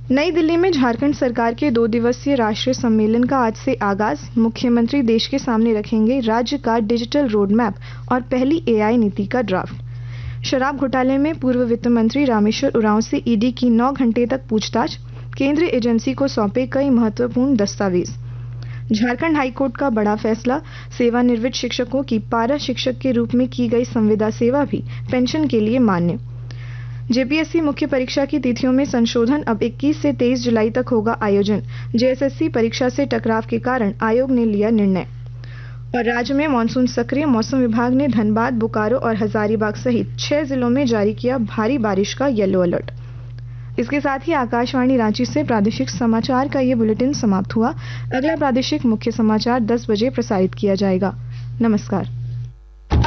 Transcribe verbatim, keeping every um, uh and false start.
नई दिल्ली में झारखंड सरकार के दो दिवसीय राष्ट्रीय सम्मेलन का आज से आगाज। मुख्यमंत्री देश के सामने रखेंगे राज्य का डिजिटल रोड मैप और पहली एआई नीति का ड्राफ्ट। शराब घोटाले में पूर्व वित्त मंत्री रामेश्वर उरांव से ईडी की नौ घंटे तक पूछताछ। केंद्रीय एजेंसी को सौंपे कई महत्वपूर्ण दस्तावेज। झारखंड हाईकोर्ट का बड़ा फैसला, सेवानिवृत्त शिक्षकों की पारा शिक्षक के रूप में की गई संविदा सेवा भी पेंशन के लिए मान्य। जेपीएससी मुख्य परीक्षा की तिथियों में संशोधन, अब इक्कीस से तेईस जुलाई तक होगा आयोजन। जेएसएससी परीक्षा से टकराव के कारण आयोग ने लिया निर्णय। और राज्य में मानसून सक्रिय, मौसम विभाग ने धनबाद, बोकारो और हजारीबाग सहित छह जिलों में जारी किया भारी बारिश का येलो अलर्ट। इसके साथ ही आकाशवाणी रांची से प्रादेशिक समाचार का ये बुलेटिन समाप्त हुआ। अगला प्रादेशिक मुख्य समाचार दस बजे प्रसारित किया जाएगा। नमस्कार।